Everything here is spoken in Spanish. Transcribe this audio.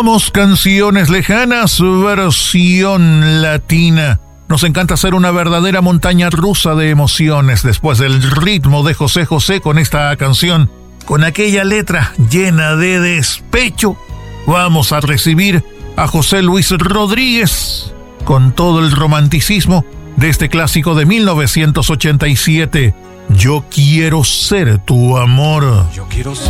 Canciones lejanas, versión latina. Nos encanta hacer una verdadera montaña rusa de emociones después del ritmo de José José con esta canción, con aquella letra llena de despecho. Vamos a recibir a José Luis Rodríguez con todo el romanticismo de este clásico de 1987. Yo quiero ser tu amor. Yo quiero ser